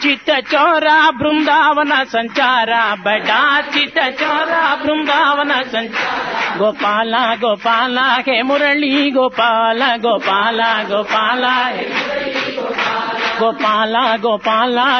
चित चौरा बृंदावन संचारा बेटा चित चौरा बृंदावन संचारा गोपाला गोपाला हे मुरली गोपाला गोपाला गोपाला गोपाला गोपाला